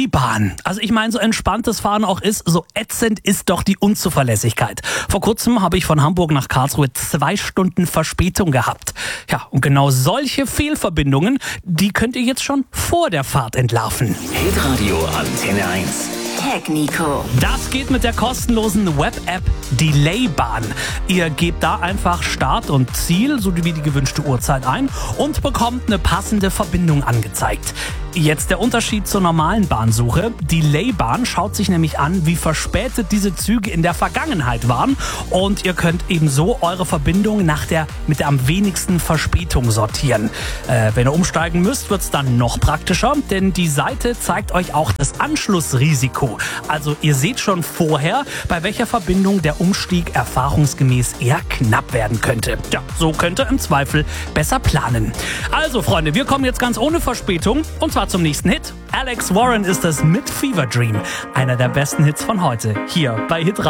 Die Bahn. Also ich meine, so entspannt das Fahren auch ist, so ätzend ist doch die Unzuverlässigkeit. Vor kurzem habe ich von Hamburg nach Karlsruhe 2 Stunden Verspätung gehabt. Ja, und genau solche Fehlverbindungen, die könnt ihr jetzt schon vor der Fahrt entlarven. Hitradio Antenne 1. Technico. Das geht mit der kostenlosen Web-App Delaybahn. Ihr gebt da einfach Start und Ziel sowie die gewünschte Uhrzeit ein und bekommt eine passende Verbindung angezeigt. Jetzt der Unterschied zur normalen Bahnsuche. Delaybahn schaut sich nämlich an, wie verspätet diese Züge in der Vergangenheit waren, und ihr könnt ebenso eure Verbindung mit der am wenigsten Verspätung sortieren. Wenn ihr umsteigen müsst, wird's dann noch praktischer, denn die Seite zeigt euch auch das Anschlussrisiko. Also ihr seht schon vorher, bei welcher Verbindung der Umstieg erfahrungsgemäß eher knapp werden könnte. Ja, so könnt ihr im Zweifel besser planen. Also Freunde, wir kommen jetzt ganz ohne Verspätung, und zwar zum nächsten Hit. Alex Warren ist es mit Fever Dream. Einer der besten Hits von heute, hier bei Hitradio.